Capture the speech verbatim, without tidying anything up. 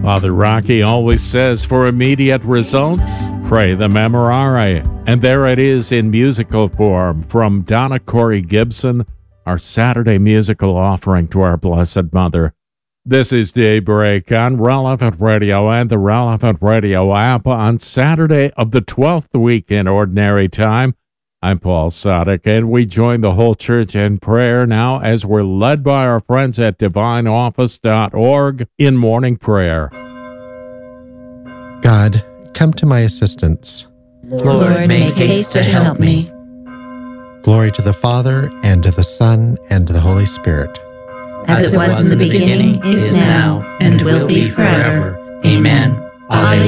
Father Rocky always says for immediate results, pray the Memorare. And there it is in musical form from Donna Corey Gibson, our Saturday musical offering to our Blessed Mother. This is Daybreak on Relevant Radio and the Relevant Radio app on Saturday of the twelfth week in Ordinary Time. I'm Paul Sadek, and we join the whole church in prayer now as we're led by our friends at divine office dot org in morning prayer. God, come to my assistance. Lord, make haste to help me. Glory to the Father, and to the Son, and to the Holy Spirit. As it was in the beginning, is now, and will be forever. Amen. Alleluia.